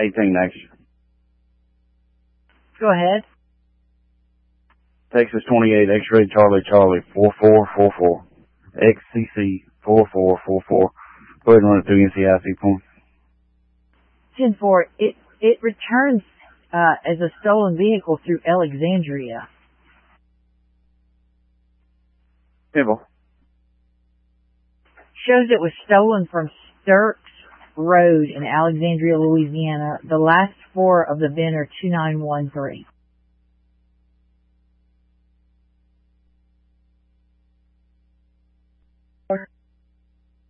18 next. Go ahead. Texas 28, X-ray Charlie 4444. XCC 4444. Go ahead and run it through NCIC points. 10-4. It returns as a stolen vehicle through Alexandria. 10-4. Shows it was stolen from Sturks Road in Alexandria, Louisiana. The last four of the VIN are 2913.